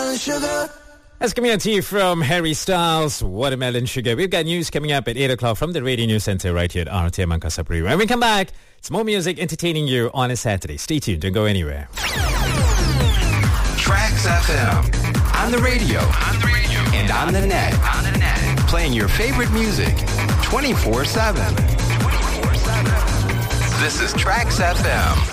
That's coming out to you from Harry Styles, Watermelon Sugar. We've got news coming up at 8 o'clock from the Radio News Center right here at RTM Angkasa. When we come back, it's more music entertaining you on a Saturday. Stay tuned. Don't go anywhere. Tracks FM. On the radio. And on the net. Playing your favorite music 24/7. This is Tracks FM.